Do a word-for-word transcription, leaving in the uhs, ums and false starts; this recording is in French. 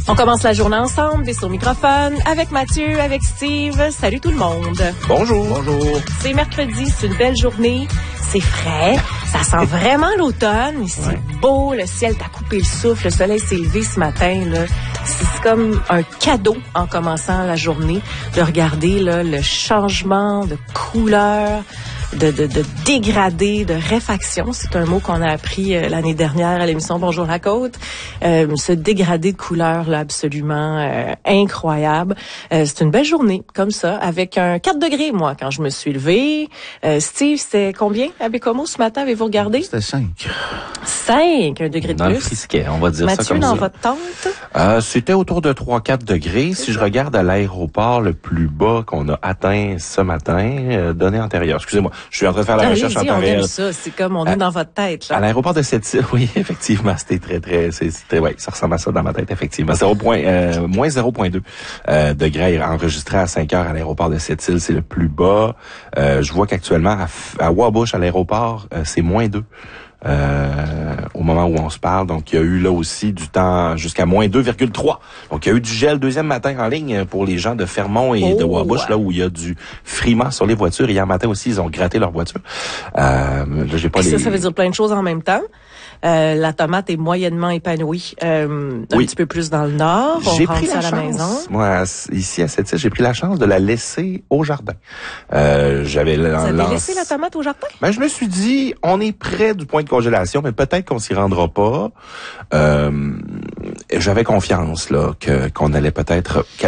On commence la journée ensemble, des sur microphone, avec Mathieu, avec Steve. Salut tout le monde. Bonjour. Bonjour. C'est mercredi, c'est une belle journée, c'est frais, ça sent vraiment l'automne, et c'est ouais. beau, le ciel t'a coupé le souffle, le soleil s'est levé ce matin, là. C'est comme un cadeau en commençant la journée de regarder là, le changement de couleur, de, de, de dégradé, de réfaction. C'est un mot qu'on a appris euh, l'année dernière à l'émission Bonjour la Côte. Euh, ce dégradé de couleur là, absolument euh, incroyable. Euh, c'est une belle journée comme ça, avec un quatre degrés, moi, quand je me suis levée. Euh, Steve, c'était combien à Bécomo ce matin, avez-vous regardé? C'était cinq. cinq, un degré de dans plus. Le Frisquet, on va dire Mathieu, ça comme dans ça. votre tente? Euh, c'était autour de trois à quatre degrés. Si je regarde à l'aéroport, le plus bas qu'on a atteint ce matin, euh, données antérieures. Excusez-moi, je suis en train de faire la ah, recherche en temps on réel. aime ça, c'est comme on est à, dans votre tête. Là. À l'aéroport de Sept-Îles, oui, effectivement, c'était très, très, c'était, ouais, ça ressemble à ça dans ma tête, effectivement. zéro point, euh, moins zéro virgule deux euh, degrés enregistré à cinq heures à l'aéroport de Sept-Îles, c'est le plus bas. Euh, je vois qu'actuellement, à, à Wabush, à l'aéroport, euh, c'est moins deux. Euh, au moment où on se parle. Donc, il y a eu là aussi du temps jusqu'à moins deux virgule trois. Donc, il y a eu du gel deuxième matin en ligne pour les gens de Fermont et oh, de Wabush, ouais. là où il y a du friment sur les voitures. Hier matin aussi, ils ont gratté leur voiture. Euh, là, j'ai pas les... Ça, les... ça veut dire plein de choses en même temps. Euh, la tomate est moyennement épanouie euh, un oui. petit peu plus dans le nord. On j'ai rentre pris ça la à la chance, maison. moi, ici à Sept-Îles, j'ai pris la chance de la laisser au jardin. Euh, j'avais Vous avez lancé... laissé la tomate au jardin? Ben, je me suis dit, on est près du point de congélation, mais peut-être qu'on s'y rendra pas. Euh, j'avais confiance là que qu'on allait peut-être